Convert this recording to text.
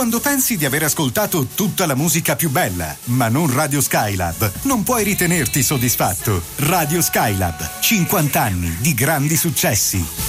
Quando pensi di aver ascoltato tutta la musica più bella, ma non Radio Skylab, non puoi ritenerti soddisfatto. Radio Skylab, 50 anni di grandi successi.